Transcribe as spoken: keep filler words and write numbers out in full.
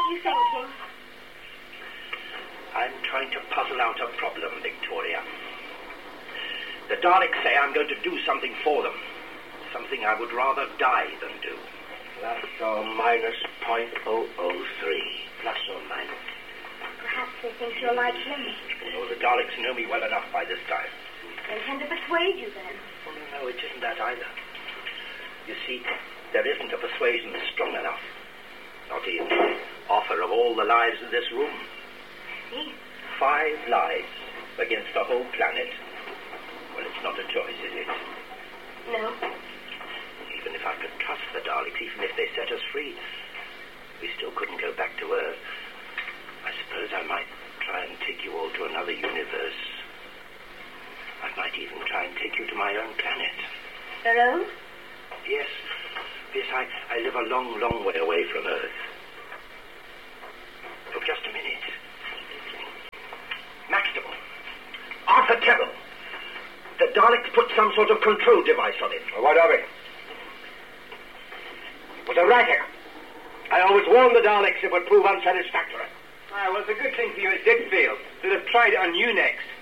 you thinking? I'm trying to puzzle out a problem, Victoria. The Daleks say I'm going to do something for them. Something I would rather die than do. Plus or minus point oh oh three. Plus or minus. Perhaps they think you're like him. Oh, the Daleks know me well enough by this time. They intend to persuade you, then. Oh, no, no, it isn't that either. You see, there isn't a persuasion strong enough. Not even the offer of all the lives in this room. See? Five lives against the whole planet. Well, it's not a choice, is it? No. Even if I could trust the Daleks, even if they set us free, we still couldn't go back to Earth. I suppose I might try and take you all to another universe. I might even try and take you to my own planet. Your own? Yes. Yes, I, I live a long, long way away from Earth. Oh, just a minute. Maxtable. Arthur Terrell. The Daleks put some sort of control device on it. What of it? It was a racket. I always warned the Daleks it would prove unsatisfactory. Ah, well, it's a good thing for you it did fail. They'd have tried it on you next.